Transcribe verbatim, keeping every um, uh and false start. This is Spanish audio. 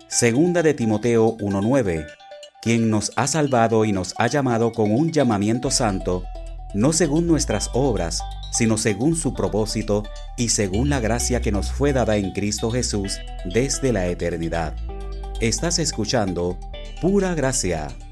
Segunda de Timoteo uno nueve, quien nos ha salvado y nos ha llamado con un llamamiento santo, no según nuestras obras, sino según su propósito y según la gracia que nos fue dada en Cristo Jesús desde la eternidad. Estás escuchando Pura Gracia.